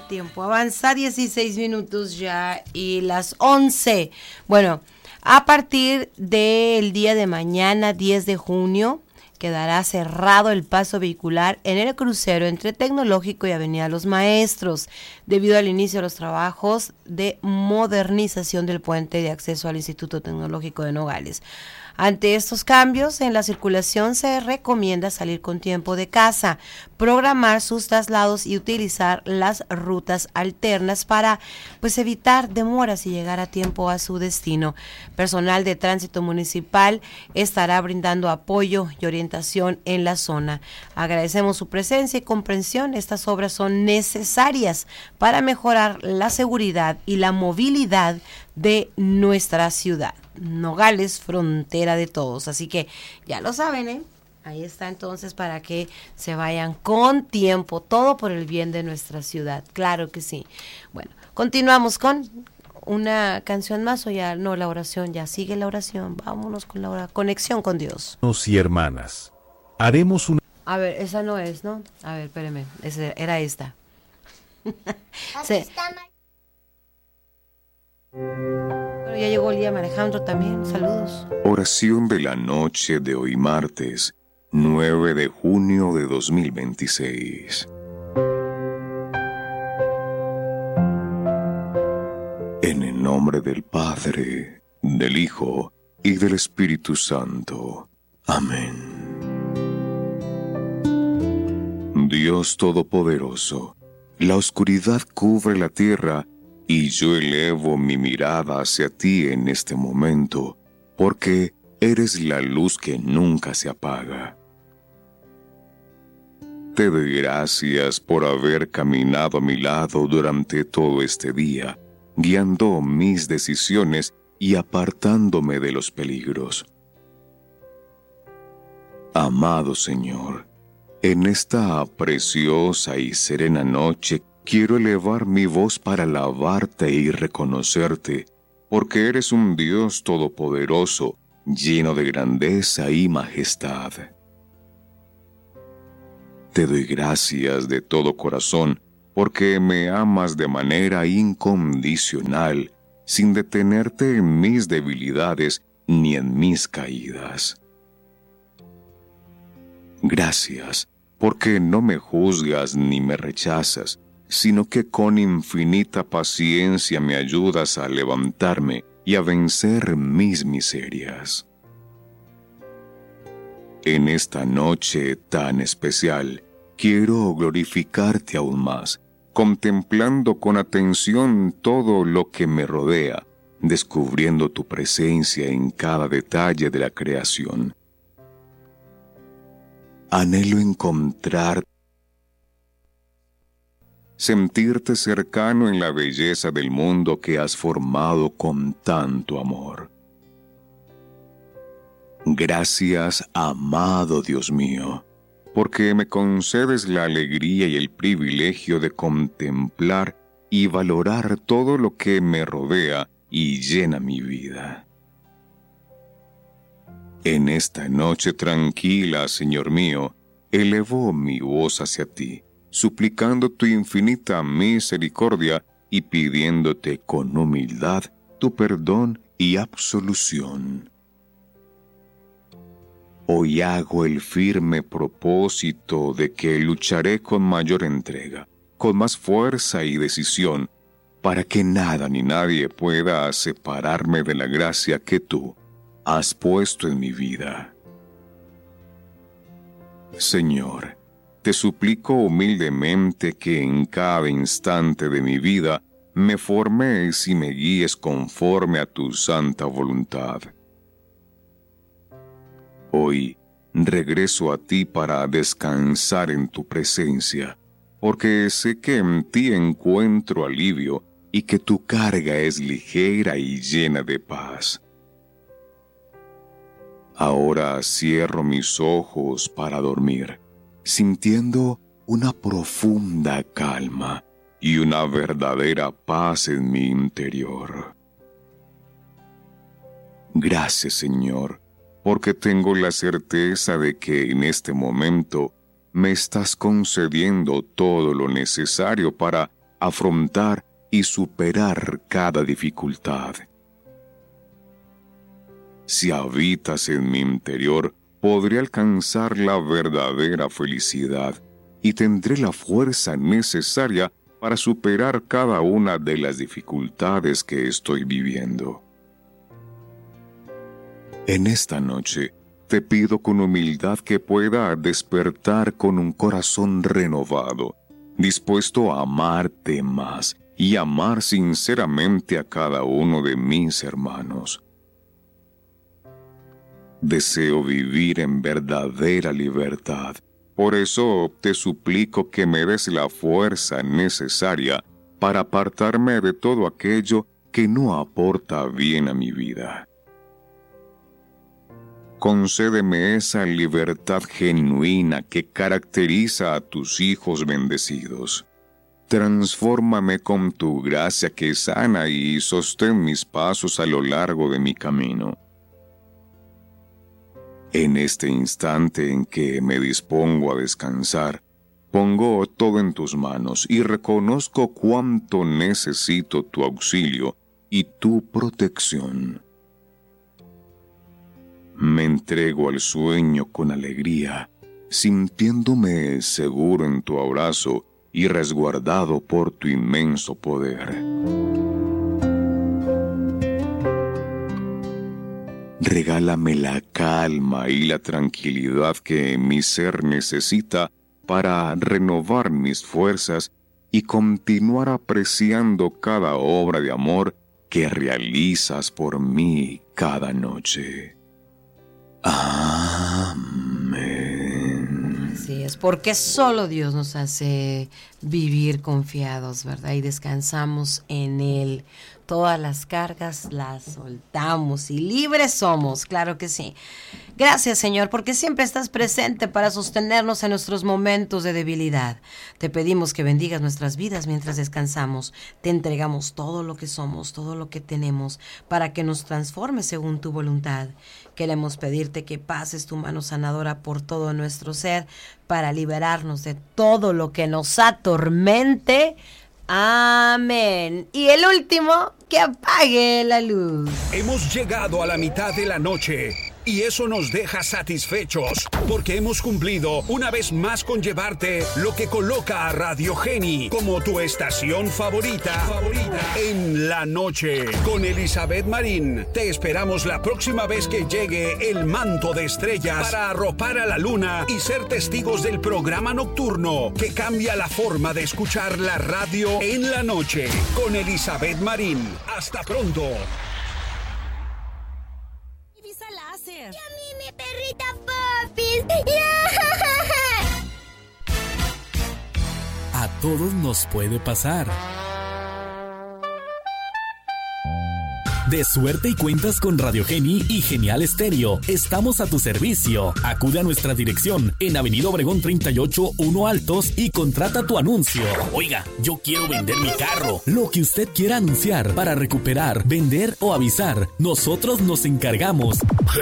tiempo avanza, 16 minutos ya y las 11. Bueno, a partir del día de mañana, 10 de junio, quedará cerrado el paso vehicular en el crucero entre Tecnológico y Avenida Los Maestros, debido al inicio de los trabajos de modernización del puente de acceso al Instituto Tecnológico de Nogales. Ante estos cambios en la circulación se recomienda salir con tiempo de casa, programar sus traslados y utilizar las rutas alternas para evitar demoras y llegar a tiempo a su destino. Personal de tránsito municipal estará brindando apoyo y orientación en la zona. Agradecemos su presencia y comprensión. Estas obras son necesarias para mejorar la seguridad y la movilidad de nuestra ciudad. Nogales, frontera de todos. Así que ya lo saben, ¿eh? Ahí está entonces para que se vayan con tiempo, todo por el bien de nuestra ciudad. Claro que sí. Bueno, continuamos con una canción más o ya no, la oración, ya sigue la oración. Vámonos con la conexión con Dios. Hermanos y hermanas, haremos una... A ver, esa no es, ¿no? A ver, espéreme, era esta. Sí. Bueno, ya llegó el día Alejandro también, saludos. Oración de la noche de hoy martes, 9 de junio de 2026. En el nombre del Padre, del Hijo y del Espíritu Santo. Amén. Dios Todopoderoso, la oscuridad cubre la tierra y yo elevo mi mirada hacia ti en este momento, porque eres la luz que nunca se apaga. Te doy gracias por haber caminado a mi lado durante todo este día, guiando mis decisiones y apartándome de los peligros. Amado Señor, en esta preciosa y serena noche quiero elevar mi voz para alabarte y reconocerte, porque eres un Dios todopoderoso, lleno de grandeza y majestad. Te doy gracias de todo corazón, porque me amas de manera incondicional, sin detenerte en mis debilidades ni en mis caídas. Gracias, porque no me juzgas ni me rechazas, sino que con infinita paciencia me ayudas a levantarme y a vencer mis miserias. En esta noche tan especial, quiero glorificarte aún más, contemplando con atención todo lo que me rodea, descubriendo tu presencia en cada detalle de la creación. Anhelo encontrarte, sentirte cercano en la belleza del mundo que has formado con tanto amor. Gracias, amado Dios mío, porque me concedes la alegría y el privilegio de contemplar y valorar todo lo que me rodea y llena mi vida. En esta noche tranquila, Señor mío, elevo mi voz hacia ti, suplicando tu infinita misericordia y pidiéndote con humildad tu perdón y absolución. Hoy hago el firme propósito de que lucharé con mayor entrega, con más fuerza y decisión, para que nada ni nadie pueda separarme de la gracia que tú has puesto en mi vida. Señor, te suplico humildemente que en cada instante de mi vida me formes y me guíes conforme a tu santa voluntad. Hoy regreso a ti para descansar en tu presencia, porque sé que en ti encuentro alivio y que tu carga es ligera y llena de paz. Ahora cierro mis ojos para dormir, sintiendo una profunda calma y una verdadera paz en mi interior. Gracias, Señor, porque tengo la certeza de que en este momento me estás concediendo todo lo necesario para afrontar y superar cada dificultad. Si habitas en mi interior, podré alcanzar la verdadera felicidad y tendré la fuerza necesaria para superar cada una de las dificultades que estoy viviendo. En esta noche, te pido con humildad que pueda despertar con un corazón renovado, dispuesto a amarte más y amar sinceramente a cada uno de mis hermanos. Deseo vivir en verdadera libertad. Por eso te suplico que me des la fuerza necesaria para apartarme de todo aquello que no aporta bien a mi vida. Concédeme esa libertad genuina que caracteriza a tus hijos bendecidos. Transfórmame con tu gracia que sana y sostén mis pasos a lo largo de mi camino. En este instante en que me dispongo a descansar, pongo todo en tus manos y reconozco cuánto necesito tu auxilio y tu protección. Me entrego al sueño con alegría, sintiéndome seguro en tu abrazo y resguardado por tu inmenso poder. Regálame la calma y la tranquilidad que mi ser necesita para renovar mis fuerzas y continuar apreciando cada obra de amor que realizas por mí cada noche. Amén. Así es, porque solo Dios nos hace vivir confiados, ¿verdad? Y descansamos en Él. Todas las cargas las soltamos y libres somos, claro que sí. Gracias, Señor, porque siempre estás presente para sostenernos en nuestros momentos de debilidad. Te pedimos que bendigas nuestras vidas mientras descansamos. Te entregamos todo lo que somos, todo lo que tenemos, para que nos transformes según tu voluntad. Queremos pedirte que pases tu mano sanadora por todo nuestro ser para liberarnos de todo lo que nos atormente. Amén. Y el último, que apague la luz. Hemos llegado a la mitad de la noche y eso nos deja satisfechos porque hemos cumplido una vez más con llevarte lo que coloca a Radio Geni como tu estación favorita en la noche. Con Elizabeth Marín te esperamos la próxima vez que llegue el manto de estrellas para arropar a la luna y ser testigos del programa nocturno que cambia la forma de escuchar la radio en la noche. Con Elizabeth Marín. Hasta pronto. Láser. ¡Y a mí, mi perrita Popis! A todos nos puede pasar. De suerte y cuentas con Radio Geni y Genial Estéreo. Estamos a tu servicio. Acude a nuestra dirección en Avenida Obregón 38, 1 Altos y contrata tu anuncio. Oiga, yo quiero vender mi carro. Lo que usted quiera anunciar para recuperar, vender o avisar, nosotros nos encargamos.